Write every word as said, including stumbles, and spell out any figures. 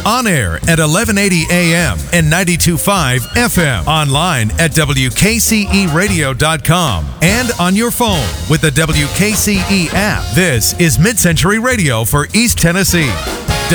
On air at eleven eighty A M and ninety-two point five F M. Online at W K C E radio dot com and on your phone with the W K C E app. This is Mid-Century Radio for East Tennessee.